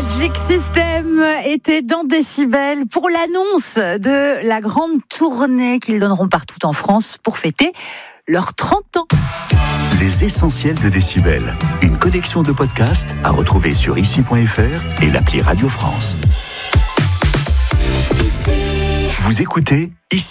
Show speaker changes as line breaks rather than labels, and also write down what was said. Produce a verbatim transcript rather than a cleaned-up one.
Magic System était dans Décibel pour l'annonce de la grande tournée qu'ils donneront partout en France pour fêter leurs trente ans.
Les essentiels de Décibel, une collection de podcasts à retrouver sur ici point f r et l'appli Radio France. Vous écoutez Ici.